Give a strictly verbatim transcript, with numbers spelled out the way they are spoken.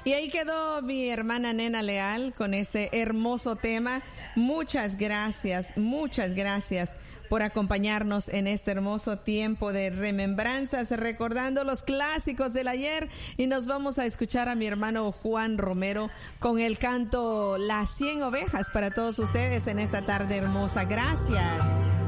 Y ahí quedó mi hermana Nena Leal con ese hermoso tema. Muchas gracias, muchas gracias por acompañarnos en este hermoso tiempo de remembranzas, recordando los clásicos del ayer. Y nos vamos a escuchar a mi hermano Juan Romero con el canto Las cien ovejas para todos ustedes en esta tarde hermosa. Gracias.